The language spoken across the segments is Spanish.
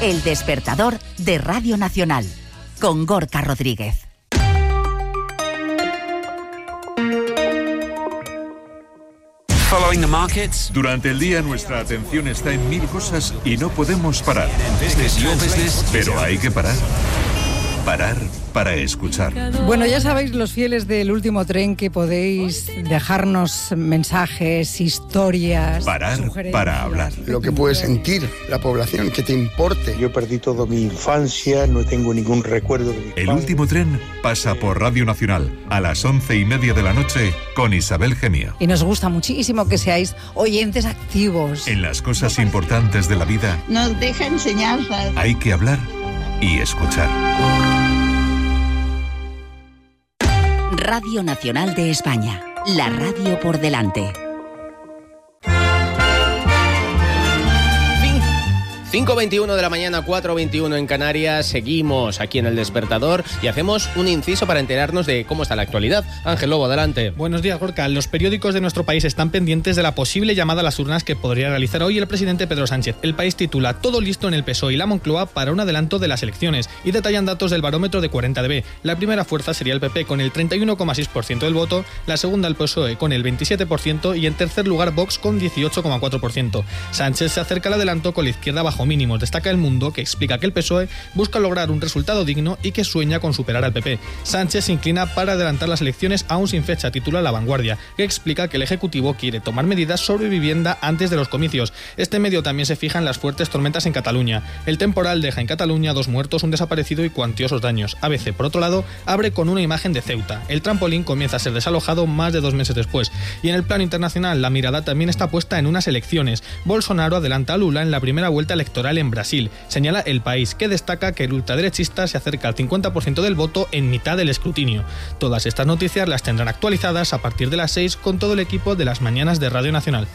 El despertador de Radio Nacional, con Gorka Rodríguez. Following the markets. Durante el día nuestra atención está en mil cosas y no podemos parar. Pero hay que parar. Parar para escuchar. Bueno, ya sabéis, los fieles del Último Tren, que podéis dejarnos mensajes, historias, parar para hablar. Lo que puede sentir la población, que te importe. Yo perdí toda mi infancia, no tengo ningún recuerdo de mi El Último Tren pasa por Radio Nacional a las 11:30 de la noche con Isabel Gemio. Y nos gusta muchísimo que seáis oyentes activos. En las cosas importantes de la vida nos deja enseñanzas. Hay que hablar y escuchar. Radio Nacional de España, la radio por delante. 5:21 de la mañana, 4:21 en Canarias. Seguimos aquí en El Despertador y hacemos un inciso para enterarnos de cómo está la actualidad. Ángel Lobo, adelante. Buenos días, Gorka. Los periódicos de nuestro país están pendientes de la posible llamada a las urnas que podría realizar hoy el presidente Pedro Sánchez. El País titula: todo listo en el PSOE y la Moncloa para un adelanto de las elecciones, y detallan datos del barómetro de 40dB. La primera fuerza sería el PP con el 31,6% del voto, la segunda el PSOE con el 27% y en tercer lugar Vox con 18,4%. Sánchez se acerca al adelanto con la izquierda bajo mínimos. Destaca El Mundo, que explica que el PSOE busca lograr un resultado digno y que sueña con superar al PP. Sánchez se inclina para adelantar las elecciones aún sin fecha, titula La Vanguardia, que explica que el Ejecutivo quiere tomar medidas sobre vivienda antes de los comicios. Este medio también se fija en las fuertes tormentas en Cataluña. El temporal deja en Cataluña 2 muertos, un desaparecido y cuantiosos daños. ABC, por otro lado, abre con una imagen de Ceuta. El trampolín comienza a ser desalojado más de 2 meses después. Y en el plano internacional, la mirada también está puesta en unas elecciones. Bolsonaro adelanta a Lula en la primera vuelta electoral en Brasil. Señala El País, que destaca que el ultraderechista se acerca al 50% del voto en mitad del escrutinio. Todas estas noticias las tendrán actualizadas a partir de las 6 con todo el equipo de las mañanas de Radio Nacional.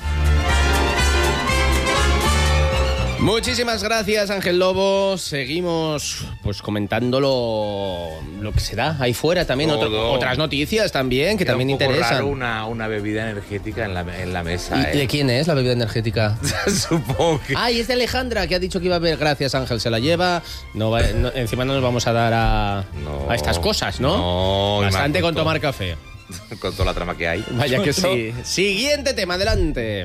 Muchísimas gracias, Ángel Lobo. Seguimos pues comentando lo que se da ahí fuera también. Otras noticias también que también interesan. Una bebida energética en la mesa. ¿Y de quién es la bebida energética? Supongo que... Y es de Alejandra, que ha dicho que iba a haber. Gracias, Ángel, se la lleva. Encima no nos vamos a dar a estas cosas, ¿no? No. Bastante con tomar café. Con toda la trama que hay. Vaya que sí. Siguiente tema, adelante.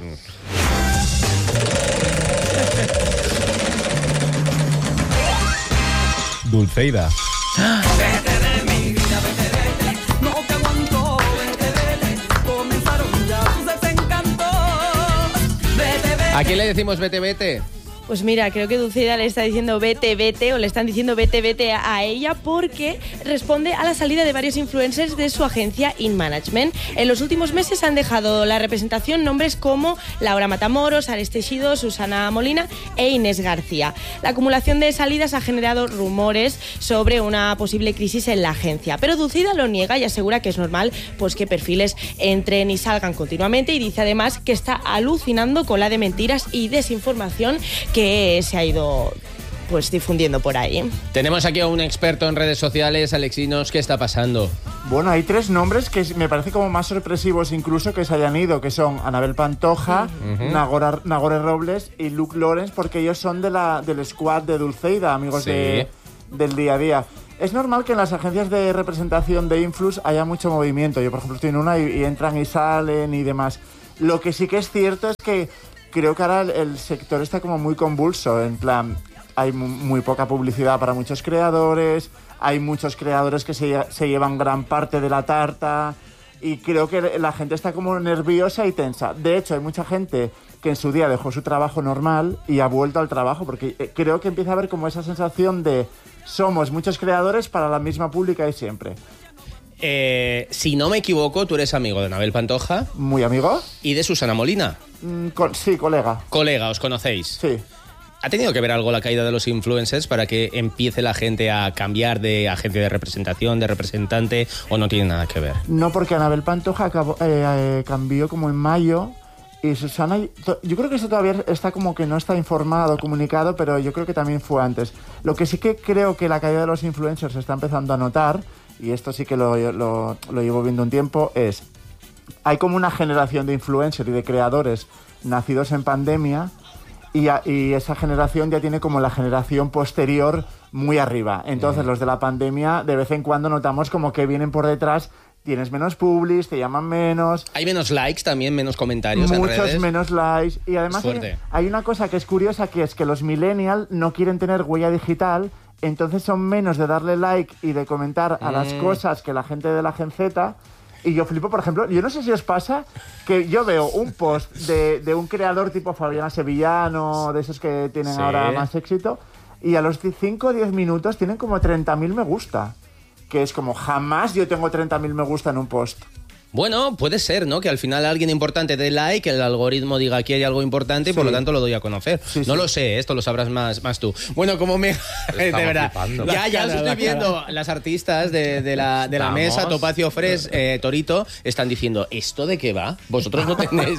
Dulceida. Vete de mi vida, vete, no te aguanto, vete, comenzaron ya tus desencantos, vete. ¿A quién le decimos vete? Pues mira, creo que Dulceida le está diciendo vete, o le están diciendo vete a ella, porque responde a la salida de varios influencers de su agencia In Management. En los últimos meses han dejado la representación nombres como Laura Matamoros, Ares Tejido, Susana Molina e Inés García. La acumulación de salidas ha generado rumores sobre una posible crisis en la agencia, pero Dulceida lo niega y asegura que es normal pues que perfiles entren y salgan continuamente, y dice además que está alucinando con la de mentiras y desinformación que se ha ido pues difundiendo por ahí. Tenemos aquí a un experto en redes sociales. Alexinos, ¿qué está pasando? Bueno, hay 3 nombres que me parece como más sorpresivos incluso que se hayan ido, que son Anabel Pantoja, Nagore Robles y Luke Lawrence, porque ellos son del squad de Dulceida, amigos del día a día. Es normal que en las agencias de representación de Influx haya mucho movimiento. Yo, por ejemplo, estoy en una y entran y salen y demás. Lo que sí que es cierto es que creo que ahora el sector está como muy convulso, en plan, hay muy poca publicidad para muchos creadores, hay muchos creadores que se llevan gran parte de la tarta, y creo que la gente está como nerviosa y tensa. De hecho, hay mucha gente que en su día dejó su trabajo normal y ha vuelto al trabajo, porque creo que empieza a haber como esa sensación de somos muchos creadores para la misma pública y siempre. Si no me equivoco, tú eres amigo de Anabel Pantoja. Muy amigo. ¿Y de Susana Molina? Sí, colega. Colega, ¿os conocéis? Sí. ¿Ha tenido que ver algo la caída de los influencers para que empiece la gente a cambiar de agente de representación, de representante, o no tiene nada que ver? No, porque Anabel Pantoja cambió como en mayo, y Susana, yo creo que eso todavía está como que no está informado, comunicado, pero yo creo que también fue antes. Lo que sí que creo que la caída de los influencers se está empezando a notar, y esto sí que lo llevo viendo un tiempo, hay como una generación de influencers y de creadores nacidos en pandemia, y esa generación ya tiene como la generación posterior muy arriba. Entonces los de la pandemia de vez en cuando notamos como que vienen por detrás. Tienes menos publis, te llaman menos. Hay menos likes también, menos comentarios en redes. Muchos menos likes. Y además hay una cosa que es curiosa, que es que los millennials no quieren tener huella digital, entonces son menos de darle like y de comentar a las cosas que la gente de la Gen Z. Y yo flipo, por ejemplo, yo no sé si os pasa que yo veo un post de un creador tipo Fabiana Sevillano, de esos que tienen ahora más éxito, y a los 5 o 10 minutos tienen como 30.000 me gusta. Que es como, jamás yo tengo 30.000 me gusta en un post. Bueno, puede ser, ¿no? Que al final alguien importante dé like, que el algoritmo diga aquí hay algo importante y por lo tanto lo doy a conocer. No lo sé, esto lo sabrás más tú. Bueno, como me... de verdad. Ya os estoy viendo. Las artistas de la mesa, Topacio, Fresh, Torito, están diciendo, ¿esto de qué va? Vosotros no tenéis...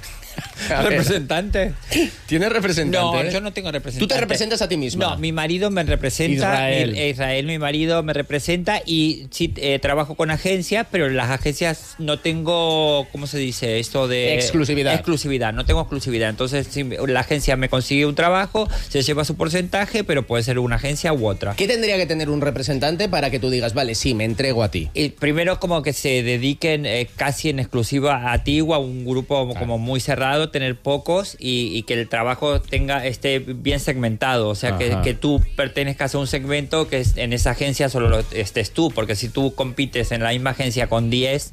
¿Representante? ¿Tienes representante? No, yo no tengo representante. ¿Tú te representas a ti mismo? No, mi marido me representa. Israel, mi marido me representa y sí, trabajo con agencias, pero en las agencias no tengo, ¿cómo se dice? Esto de... Exclusividad, no tengo exclusividad. Entonces, si la agencia me consigue un trabajo, se lleva su porcentaje, pero puede ser una agencia u otra. ¿Qué tendría que tener un representante para que tú digas, vale, sí, me entrego a ti? Primero, como que se dediquen casi en exclusiva a ti o a un grupo como muy cerrado, tener pocos y que el trabajo esté bien segmentado, o sea, que tú pertenezcas a un segmento que en esa agencia solo estés tú, porque si tú compites en la misma agencia con 10,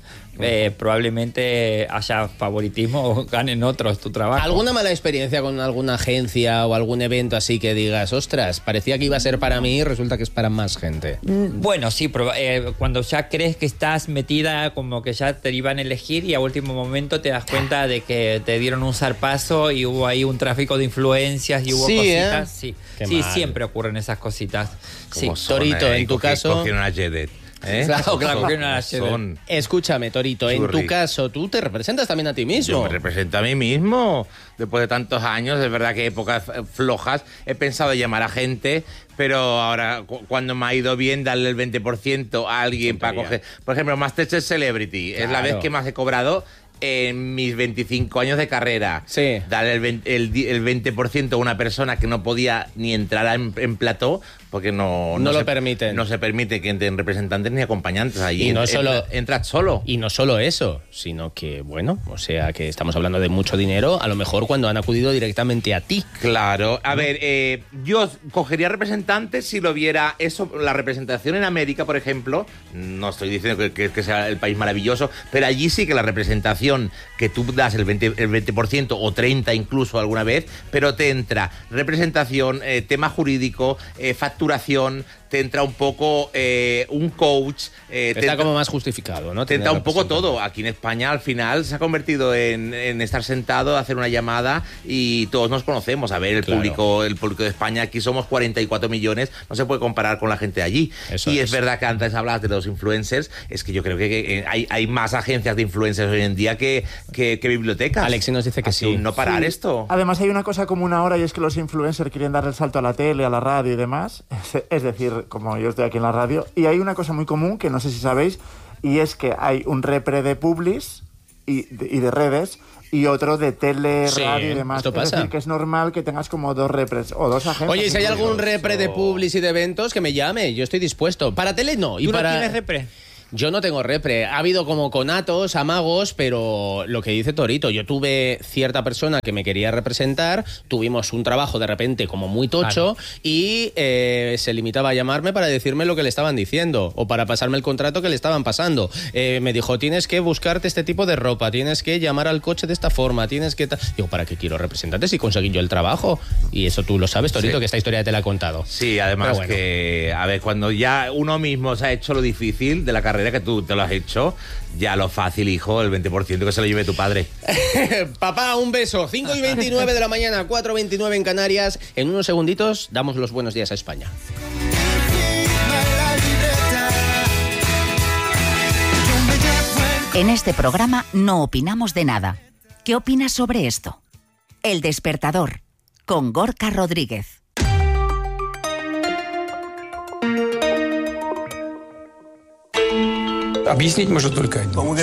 probablemente haya favoritismo o ganen otros tu trabajo. ¿Alguna mala experiencia con alguna agencia o algún evento así que digas, ostras, parecía que iba a ser para mí y resulta que es para más gente? Bueno, sí, pero cuando ya crees que estás metida, como que ya te iban a elegir y a último momento te das cuenta de que te dieron un zarpazo y hubo ahí un tráfico de influencias y hubo cositas. Sí, siempre ocurren esas cositas. Sí. Torito, en tu caso... Cogieron a Jedet. Claro. Escúchame, Torito, en tu caso, ¿tú te representas también a ti mismo? Yo me represento a mí mismo. Después de tantos años, es verdad que épocas flojas, he pensado llamar a gente, pero ahora, cuando me ha ido bien, darle el 20% a alguien para coger... Por ejemplo, Masterchef Celebrity, es la vez que más he cobrado en mis 25 años de carrera. Darle el 20% a una persona que no podía ni entrar en plató, porque no lo permiten. No se permite que entren representantes ni acompañantes allí. Y no solo entras solo. Y no solo eso, sino que, bueno, o sea, que estamos hablando de mucho dinero, a lo mejor cuando han acudido directamente a ti. Claro. A ver, yo cogería representantes si lo viera eso, la representación en América, por ejemplo. No estoy diciendo que sea el país maravilloso, pero allí sí que la representación que tú das el 20% o 30% incluso alguna vez, pero te entra representación, tema jurídico, facturación, te entra un poco un coach. Está como más justificado, ¿no? Te entra un poco todo. Aquí en España al final se ha convertido en estar sentado, hacer una llamada y todos nos conocemos. A ver, el público de España, aquí somos 44 millones, no se puede comparar con la gente de allí. Es verdad que antes hablabas de los influencers, es que yo creo que hay más agencias de influencers hoy en día que bibliotecas. Alexi nos dice que sí. No parar esto. Además hay una cosa común ahora y es que los influencers quieren dar el salto a la tele, a la radio y demás. Es decir, como yo estoy aquí en la radio, y hay una cosa muy común que no sé si sabéis, y es que hay un repre de publis y de redes y otro de tele, radio y demás. Esto pasa. Es decir, que es normal que tengas como dos repres o dos agencias. Oye, si hay algún repre de publis y de eventos, que me llame, yo estoy dispuesto. Para tele no. ¿Tú no tienes repre? Yo no tengo repre. Ha habido como conatos, amagos, pero lo que dice Torito, yo tuve cierta persona que me quería representar, tuvimos un trabajo de repente como muy tocho y se limitaba a llamarme para decirme lo que le estaban diciendo o para pasarme el contrato que le estaban pasando. Me dijo, tienes que buscarte este tipo de ropa, tienes que llamar al coche de esta forma, tienes que... Digo, ¿para qué quiero representante si conseguí yo el trabajo? Y eso tú lo sabes, Torito, que esta historia te la he contado. Sí, además que, a ver, cuando ya uno mismo se ha hecho lo difícil de la carrera, que tú te lo has hecho, ya lo fácil, hijo, el 20% que se lo lleve tu padre. Papá, un beso. 5:29 de la mañana, 4:29 en Canarias. En unos segunditos damos los buenos días a España. En este programa no opinamos de nada. ¿Qué opinas sobre esto? El Despertador, con Gorka Rodríguez. Объяснить можно только одно.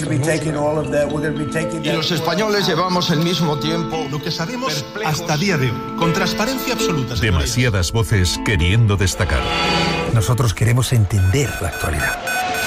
Y los españoles llevamos el mismo tiempo. Lo que sabemos hasta día de hoy, con transparencia absoluta. Demasiadas voces queriendo destacar. Nosotros queremos entender la actualidad.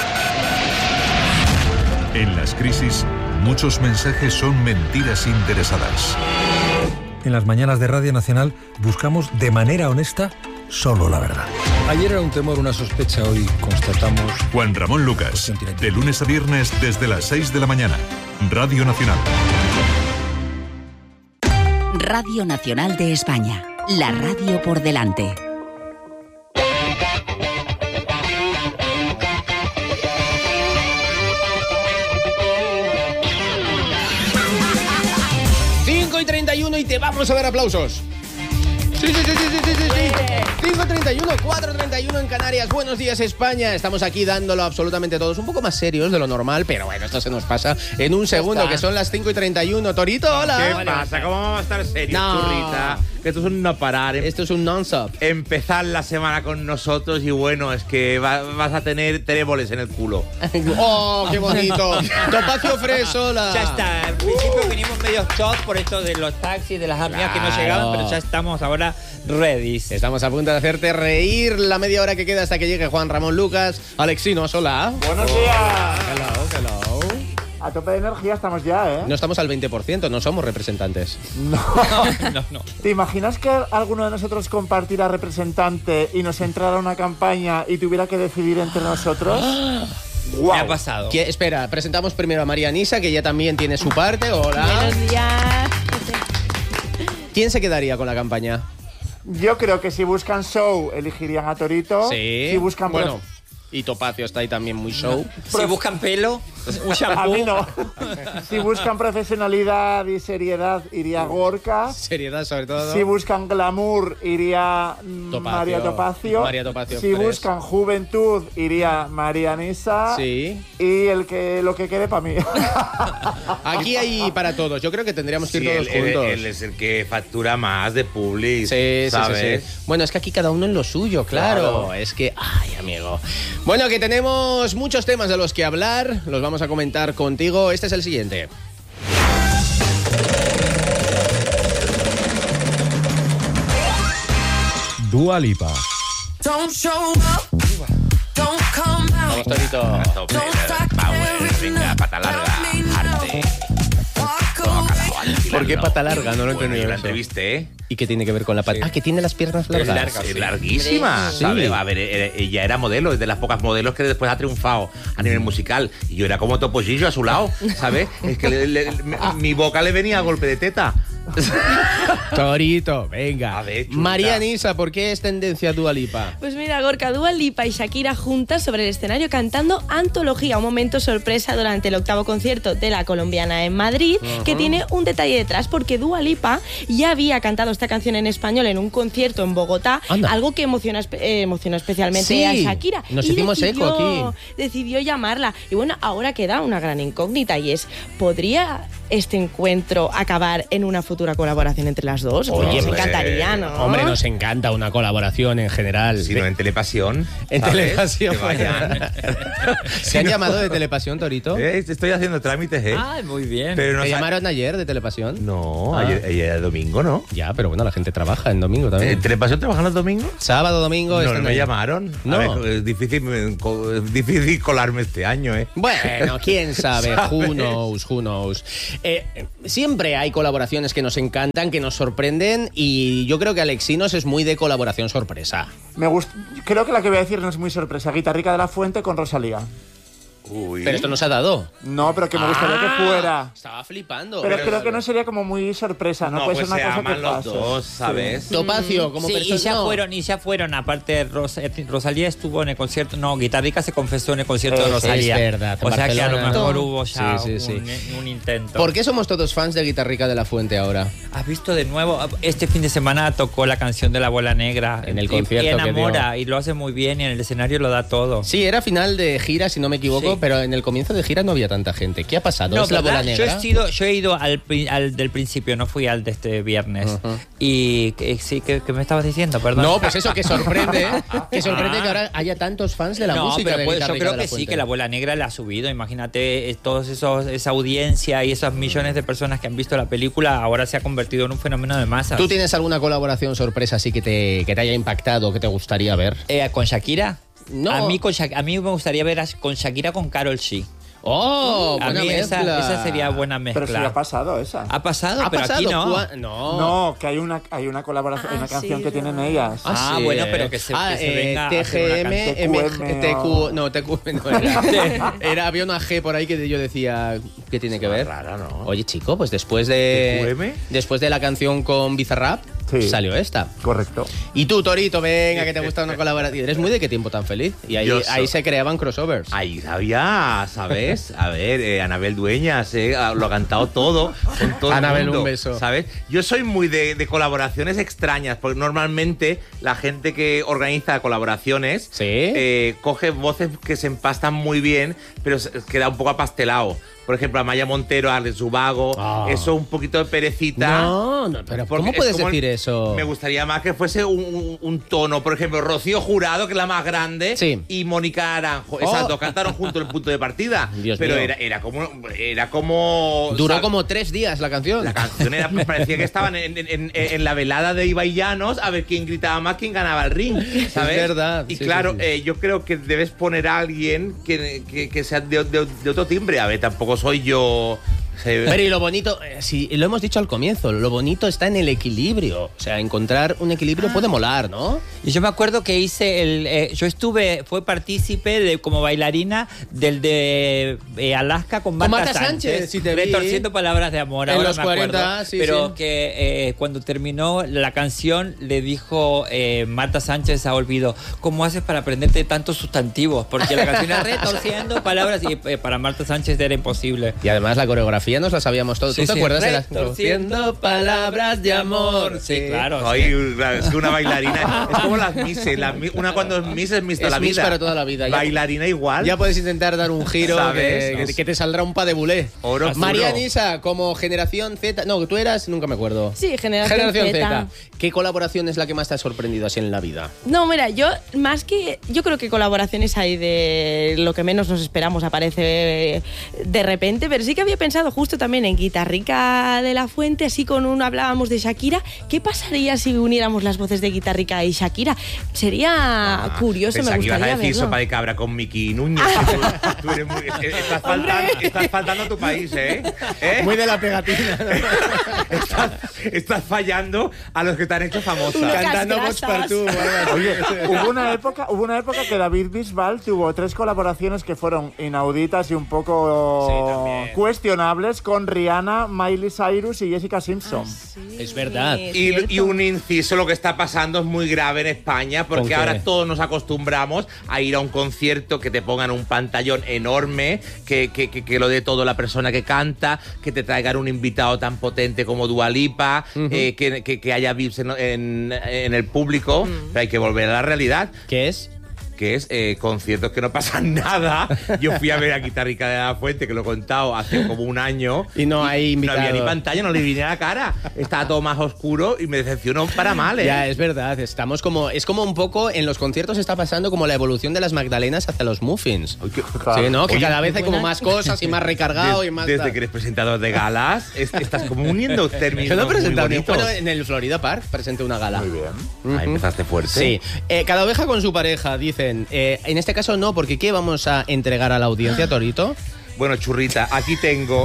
En las crisis, muchos mensajes son mentiras interesadas. En las mañanas de Radio Nacional buscamos de manera honesta solo la verdad. Ayer era un temor, una sospecha, hoy constatamos... Juan Ramón Lucas, de lunes a viernes desde las 6 de la mañana. Radio Nacional. Radio Nacional de España. La radio por delante. Y te vamos a dar aplausos. Sí. 5:31, 4:31 en Canarias. Buenos días, España. Estamos aquí dándolo absolutamente todos un poco más serios de lo normal, pero bueno, esto se nos pasa en un segundo, que son las 5:31. Torito, hola. ¿Qué pasa? ¿Cómo vamos a estar serios, churrita? Que esto es un no parar. Esto es un non-stop. Empezar la semana con nosotros y bueno, es que vas a tener tréboles en el culo. ¡Oh, qué bonito! Topacio Fresola. Ya está. Al principio vinimos medio shock por esto de los taxis, de las amigas que no llegaban, pero ya estamos ahora ready. Estamos a punto de hacerte reír la media hora que queda hasta que llegue Juan Ramón Lucas. Alexinos, hola. Buenos días. Hello. A tope de energía estamos ya, ¿eh? No estamos al 20%, no somos representantes. No. ¿Te imaginas que alguno de nosotros compartiera representante y nos entrara una campaña y tuviera que decidir entre nosotros? Wow. ¿Qué ha pasado? Espera, presentamos primero a María Nisa, que ya también tiene su parte. Hola. Buenos días. ¿Quién se quedaría con la campaña? Yo creo que si buscan show, elegirían a Torito. Sí. Si buscan... Bueno, y Topacio está ahí también muy show. Si buscan pelo, un shampoo. A mí no. Si buscan profesionalidad y seriedad, iría Gorka. Seriedad, sobre todo. Si buscan glamour, iría María Topacio. Si buscan juventud, iría María Nisa. Sí. Y lo que quede para mí. Aquí hay para todos. Yo creo que tendríamos que ir todos juntos. Él es el que factura más de public, sí, ¿sabes? Sí. Bueno, es que aquí cada uno en lo suyo, claro. Es que, ay, amigo. Bueno, que tenemos muchos temas de los que hablar. Los vamos a comentar contigo. Este es el siguiente. Dua Lipa. Vamos, Torito. Venga, pata larga, arte. ¿Por qué pata larga? No lo he entendido. La entrevisté, ¿eh? ¿Y qué tiene que ver con la pata? Ah, que tiene las piernas largas. Es larguísima, ¿sabes? A ver, ella era modelo, es de las pocas modelos que después ha triunfado a nivel musical. Y yo era como Topollillo a su lado, ¿sabes? Es que mi boca le venía a golpe de teta. Torito, venga. A ver, María Nisa, ¿por qué es tendencia Dua Lipa? Pues mira, Gorka, Dua Lipa y Shakira juntas sobre el escenario cantando Antología, un momento sorpresa durante el 8º concierto de la colombiana en Madrid, que tiene un detalle detrás, porque Dua Lipa ya había cantado esta canción en español en un concierto en Bogotá, algo que emocionó especialmente a Shakira. Nos hicimos eco aquí. Decidió llamarla. Y bueno, ahora queda una gran incógnita y es, ¿podría este encuentro acabar en una futura colaboración entre las dos? Oye, nos encantaría, ¿no? Hombre, nos encanta una colaboración en general. Si no, en Telepasión. En Telepasión. Que vayan. ¿Se han llamado de Telepasión, Torito? Estoy haciendo trámites, ¿eh? Ah, muy bien. Pero ¿te llamaron ayer de Telepasión? No, ayer era domingo, ¿no? Ya, pero bueno, la gente trabaja en domingo también. ¿En Telepasión trabajan los domingos? Sábado, domingo. No me llamaron. No. A ver, es difícil colarme este año, ¿eh? Bueno, quién sabe. Who knows. Siempre hay colaboraciones que nos encantan, que nos sorprenden, y yo creo que Alexinos es muy de colaboración sorpresa. Creo que la que voy a decir no es muy sorpresa. Guitarrica de la Fuente con Rosalía. Uy. Pero esto no se ha dado. No, pero que me gustaría que fuera. Estaba flipando. Pero creo que no sería como muy sorpresa, ¿no? Puede pues ser una se cosa aman que los pase. dos, ¿sabes? Sí. Topacio, como sí, persona. y ya fueron, aparte Rosalía estuvo en el concierto, no, Guitarrica se confesó en el concierto de Rosalía. Es verdad. O sea que a lo Barcelona. mejor hubo ya Sí. un intento. ¿Por qué somos todos fans de Guitarrica de la Fuente ahora? ¿Has visto de nuevo? Este fin de semana tocó la canción de La Bola Negra. En el concierto y que enamora, dio. y lo hace muy bien, y en el escenario lo da todo. Sí, era final de gira, si no me equivoco, poco, pero en el comienzo de gira no había tanta gente. ¿Qué ha pasado? No, ¿Es la bola ¿verdad? negra? Yo he ido al del principio, no fui al de este viernes. Y sí, ¿qué me estabas diciendo? Perdón. No, pues eso que sorprende, que sorprende que ahora haya tantos fans de la música. Pero de pues, Guitarrica yo creo de la que sí, Fuente. que la Abuela Negra le ha subido. Imagínate, esa audiencia y esos millones de personas que han visto la película, ahora se ha convertido en un fenómeno de masas. ¿Tú tienes alguna colaboración sorpresa así que te haya impactado, que te gustaría ver? ¿Con Shakira? No. A mí me gustaría ver con Shakira con Karol G. ¡Oh! A buena mí mezcla. esa sería buena mezcla. Pero sí ha pasado esa. Ha pasado, pero aquí no. No, que hay una colaboración, hay una canción que tienen ellas. Sí. Bueno, pero que se venga a hacer una TGM, TQ, no, TQ no era. Había una G por ahí que yo decía, ¿qué tiene que ver? Rara, ¿no? Oye, chico, pues después de la canción con Bizarrap, salió esta. Correcto. Y tú, Torito, venga, que te gusta una colaboración. ¿Eres muy de qué tiempo tan feliz? Y ahí se creaban crossovers. Ahí sabía, ¿sabes? A ver, Anabel Dueñas, lo ha cantado todo. Con todo Anabel, el mundo, un beso. ¿sabes? Yo soy muy de colaboraciones extrañas, porque normalmente la gente que organiza colaboraciones coge voces que se empastan muy bien, pero queda un poco apastelado. Por ejemplo, Amaya Montero, Alex Ubago, eso un poquito de perecita. No, pero ¿cómo puedes decir eso? Me gustaría más que fuese un tono. Por ejemplo, Rocío Jurado, que es la más grande, y Mónica Naranjo. Esas dos cantaron junto el punto de partida. Dios pero mío. Era como... Duró como 3 días la canción. La canción parecía que estaban en la velada de Ibai Llanos a ver quién gritaba más, quién ganaba el ring, ¿sabes? Es verdad. Y claro, yo creo que debes poner a alguien que sea de otro timbre. A ver, tampoco soy yo... Pero y lo bonito, si lo hemos dicho al comienzo, lo bonito está en el equilibrio. O sea, encontrar un equilibrio puede molar, ¿no? Y yo me acuerdo que hice fue partícipe como bailarina del de Alaska con Marta Sánchez. Sí, te vi. Retorciendo palabras de amor. En ahora los me 40, acuerdo. sí, pero sí. que cuando terminó la canción le dijo Marta Sánchez a Olvido, ¿cómo haces para aprenderte tantos sustantivos? Porque la canción era retorciendo palabras y para Marta Sánchez era imposible. Y además la coreografía nos la sabíamos todos. ¿Tú te acuerdas de las retorciendo palabras de amor? Sí, claro. Ay, es que una bailarina es como las Misses. Una cuando es Miss es Miss toda la Miss vida. para toda la vida. Bailarina igual. Ya puedes intentar dar un giro ¿Sabes? que te saldrá un pas de boulé. Oro María puro. Nisa, como generación Z. No, tú eras, nunca me acuerdo. Sí, generación Z. ¿Qué colaboración es la que más te ha sorprendido así en la vida? No, mira, yo creo que colaboraciones hay de lo que menos nos esperamos, aparece de repente, pero sí que había pensado justo también en Guitarrica de la Fuente, así hablábamos de Shakira. ¿Qué pasaría si uniéramos las voces de Guitarrica y Shakira? Sería curioso, me Pensaba que ibas gustaría a decir verlo. sopa de cabra con Miki Núñez. Tú eres muy, estás faltando a tu país, ¿eh? Muy de la pegatina. Estás fallando a los que te han hecho famosa. Cantando Vox Partout. Oye, hubo una época que David Bisbal tuvo 3 colaboraciones que fueron inauditas y un poco cuestionables con Rihanna, Miley Cyrus y Jessica Simpson. Es verdad. Y un inciso, lo que está pasando es muy grave en España, ¿Con porque qué? ahora todos nos acostumbramos a ir a un concierto que te pongan un pantallón enorme, que lo dé todo la persona que canta, que te traigan un invitado tan potente como Dua Lipa, que haya VIPs en el público, pero hay que volver a la realidad. ¿Qué es? Que es conciertos que no pasan nada. Yo fui a ver a Guitarrica de la Fuente, que lo he contado hace como un año. Y no hay invitado. No había ni pantalla, no le vi ni la cara. Estaba todo más oscuro y me decepcionó para mal, ¿eh? Ya, es verdad. Es como un poco, en los conciertos está pasando como la evolución de las magdalenas hacia los muffins. Sí, ¿no? Que cada vez hay como más cosas y más recargado y más... Desde que eres presentador de galas, estás como uniendo términos. Yo no he presentado muy ni bonitos. bueno, en el Florida Park presenté una gala. Muy bien. Ahí empezaste fuerte. Sí. Cada oveja con su pareja, dicen. En este caso no, porque ¿qué vamos a entregar a la audiencia, Torito? Bueno, churrita, aquí tengo...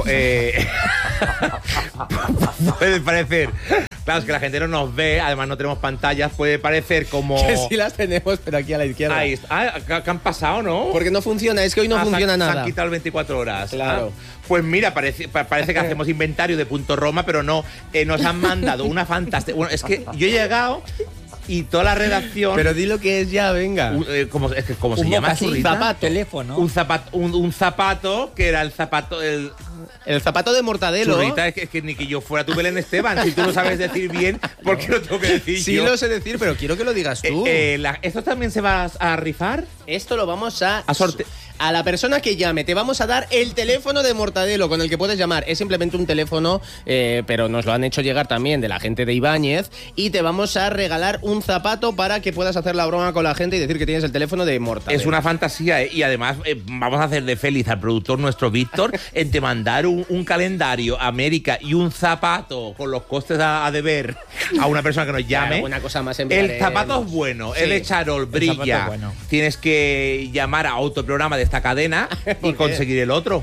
puede parecer... Claro, es que la gente no nos ve, además no tenemos pantallas, puede parecer como... Que sí las tenemos, pero aquí a la izquierda. Ahí está. ¿Qué han pasado, no? Porque no funciona, es que hoy no funciona se nada. Se han quitado el 24 horas. Claro. Pues mira, parece que hacemos inventario de Punto Roma, pero no. Nos han mandado una fantástica... Bueno, es que yo he llegado... Y toda la redacción... Pero di lo que es ya, venga. ¿Cómo se llama? Un zapato. Teléfono. Un zapato, que era el zapato... El zapato de Mortadelo. Churrita, es que ni que yo fuera tu Belén Esteban. Si tú lo sabes decir bien, ¿por qué lo tengo que decir sí, yo? Sí lo sé decir, pero quiero que lo digas tú. ¿Esto también se va a rifar? Esto lo vamos a a la persona que llame te vamos a dar el teléfono de Mortadelo con el que puedes llamar. Es simplemente un teléfono, pero nos lo han hecho llegar también de la gente de Ibáñez, y te vamos a regalar un zapato para que puedas hacer la broma con la gente y decir que tienes el teléfono de Mortadelo. Es una fantasía, y además vamos a hacer de feliz al productor nuestro Víctor en te mandar un calendario América y un zapato con los costes a deber a una persona que nos llame. Claro, una cosa más el zapato es bueno, sí. Es de charol, brilla. Bueno. Tienes que llamar a otro programa de esta cadena y conseguir el otro.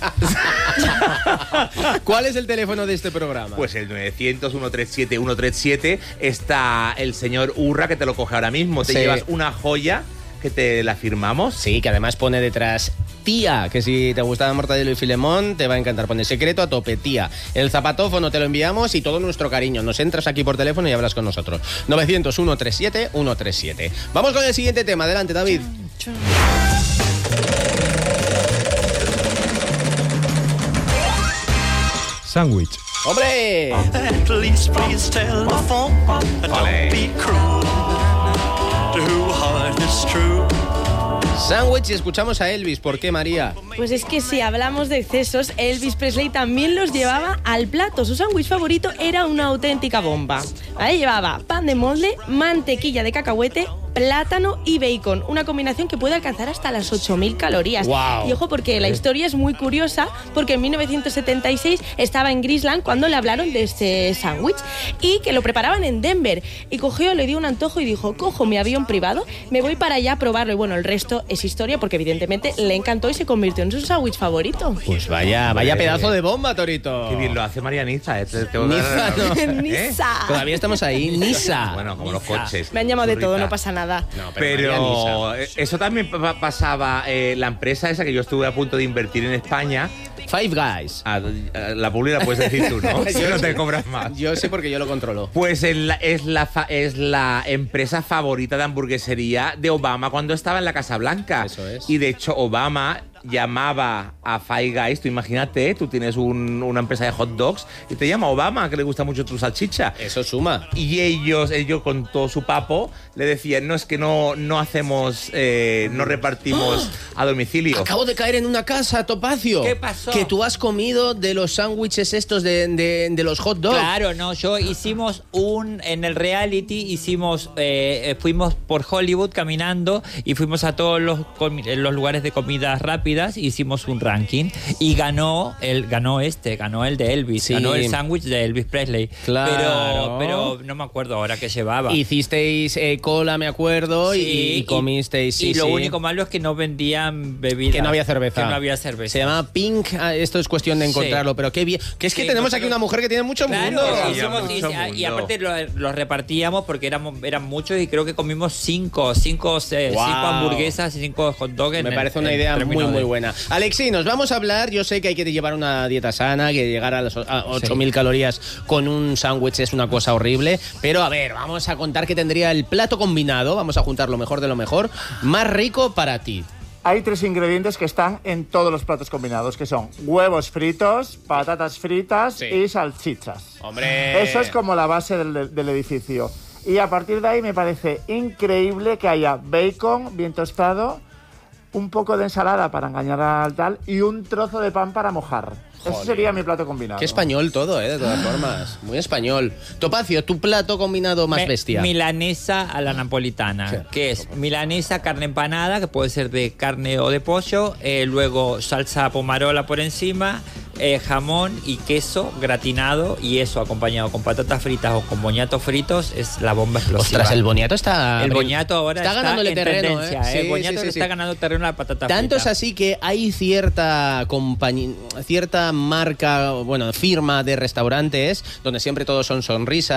¿Cuál es el teléfono de este programa? Pues el 900-137-137. Está el señor Urra, que te lo coge ahora mismo. Te llevas una joya que te la firmamos. Sí, que además pone detrás tía, que si te gustaba Mortadelo y Filemón te va a encantar. Pone secreto a tope, tía. El zapatófono te lo enviamos y todo nuestro cariño. Nos entras aquí por teléfono y hablas con nosotros. 900-137-137. Vamos con el siguiente tema. Adelante, David. Sándwich. ¡Hombre! Sándwich, y escuchamos a Elvis. ¿Por qué, María? Pues es que si hablamos de excesos, Elvis Presley también los llevaba al plato. Su sándwich favorito era una auténtica bomba. Ahí llevaba pan de molde, mantequilla de cacahuete, plátano y bacon. Una combinación que puede alcanzar hasta las 8.000 calorías. Wow. Y ojo, porque la historia es muy curiosa, porque en 1976 estaba en Graceland cuando le hablaron de este sándwich y que lo preparaban en Denver. Y cogió, le dio un antojo y dijo, cojo mi avión privado, me voy para allá a probarlo. Y bueno, el resto es historia, porque evidentemente le encantó y se convirtió en su sándwich favorito. Pues vaya pedazo de bomba, Torito. Qué bien lo hace María Niza. Niza, no. Niza. Todavía estamos ahí. Niza. Bueno, como los coches. Me han llamado de Burrita. todo, no pasa nada. No, pero eso también pasaba. La empresa esa que yo estuve a punto de invertir en España. Five Guys. La publicidad puedes decir tú, ¿no? Si no te cobras más. Yo sé porque yo lo controlo. Pues es la empresa favorita de hamburguesería de Obama cuando estaba en la Casa Blanca. Eso es. Y de hecho Obama llamaba a Five Guys, tú imagínate, tú tienes una empresa de hot dogs y te llama Obama, que le gusta mucho tu salchicha. Eso suma. Y ellos con todo su papo le decían, no, es que no hacemos, no repartimos a domicilio. Acabo de caer en una casa, Topacio. ¿Qué pasó? Que tú has comido de los sándwiches estos de los hot dogs. Claro, no, hicimos en el reality fuimos por Hollywood caminando y fuimos a todos los lugares de comidas rápidas, hicimos un ranking y ganó el de Elvis, Sí. ganó el sándwich de Elvis Presley. Claro. Pero no me acuerdo ahora qué llevaba. Hicisteis cola, me acuerdo, Sí, y comisteis. Sí, y lo sí. único malo es que no vendían bebidas. Que no había cerveza. Se llama Pink. Esto es cuestión de encontrarlo, pero qué bien. Que es que tenemos aquí una mujer que tiene mucho mundo. Y aparte los repartíamos porque eran muchos y creo que comimos 5 hamburguesas y 5 hot dogs. Me parece una idea muy buena. Alexi, nos vamos a hablar. Yo sé que hay que llevar una dieta sana, que llegar a las 8.000 calorías con un sándwich es una cosa horrible. Pero a ver, vamos a contar que tendría el plato combinado. Vamos a juntar lo mejor de lo mejor. Más rico para ti. Hay 3 ingredientes que están en todos los platos combinados, que son huevos fritos, patatas fritas y salchichas. ¡Hombre! Eso es como la base del edificio. Y a partir de ahí me parece increíble que haya bacon bien tostado, un poco de ensalada para engañar al tal y un trozo de pan para mojar. Ese sería mi plato combinado. Qué español todo, de todas formas. Muy español. Topacio, tu plato combinado más bestia. Milanesa a la napolitana, que es milanesa, carne empanada, que puede ser de carne o de pollo, luego salsa pomarola por encima, jamón y queso gratinado, y eso acompañado con patatas fritas o con boñatos fritos es la bomba explosiva. Ostras, el boñato está... El boñato ahora está ganándole en terreno, tendencia, Sí, el boñato sí. está ganando terreno a la patata Tanto frita. es así que hay cierta marca, firma de restaurantes donde siempre todos son sonrisas.